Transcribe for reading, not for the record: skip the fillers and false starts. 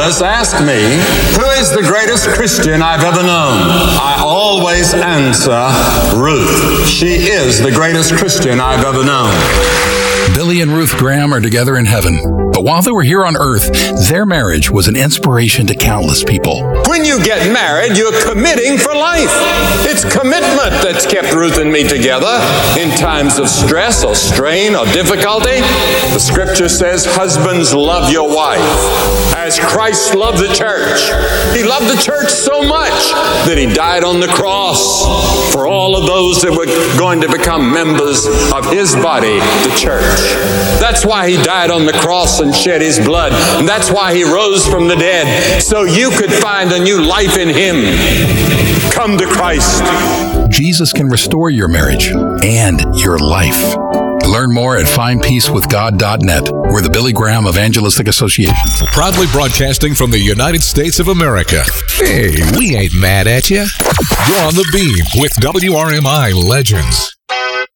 brothers ask me, who is the greatest Christian I've ever known? I always answer, Ruth. She is the greatest Christian I've ever known. Billy and Ruth Graham are together in heaven. But while they were here on earth, their marriage was an inspiration to countless people. When you get married, you're committing for life. It's commitment that's kept Ruth and me together in times of stress or strain or difficulty. The scripture says, husbands, love your wife as Christ loved the church. He loved the church so much that he died on the cross for all of those that were going to become members of his body, the church. That's why he died on the cross and shed his blood. And that's why he rose from the dead, so you could find a new life in him. Come to Christ. Jesus can restore your marriage and your life. Learn more at findpeacewithgod.net. We're the Billy Graham Evangelistic Association. Proudly broadcasting from the United States of America. Hey, we ain't mad at you. You're on the beam with WRMI Legends.